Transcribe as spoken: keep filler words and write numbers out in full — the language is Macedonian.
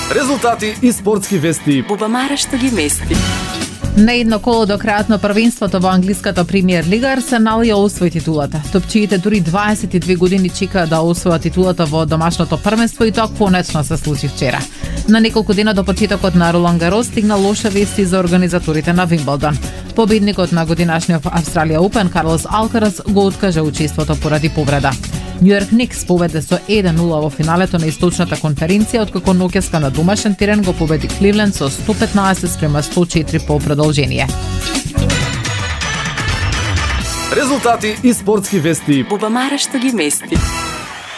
Резултати и спортски вести. Бубамара што ги мести. На едно коло до крајот на првенството во англиската премиер лига Арсенал ја освои титулата. Топчиите дури дваесет и две години чекаат да освојат титулата во домашното првенство и тоа конечно се случи вчера. На неколку дена до почетокот на Ролан Гарос стигна лоша вести за организаторите на Вимблдон. Победникот на годинашниот Австралија Опен Карлос Алкарас го откажа учеството поради повреда. Њујорк Никс победи со еден нула во финалето на источната конференција, откако ноќеска на домашен терен го победи Кливленд со сто петнаесет спрема сто и четири по продолжение. Резултати и спортски вести. Бубамара што ги мести.